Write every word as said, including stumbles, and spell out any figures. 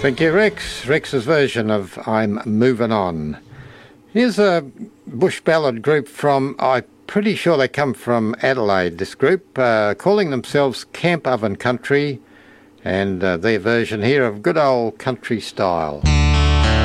Thank you, Rex. Rex's version of I'm Moving On. Here's a bush ballad group from, I'm pretty sure they come from Adelaide, this group, uh, calling themselves Camp Oven Country, and uh, their version here of good old country style.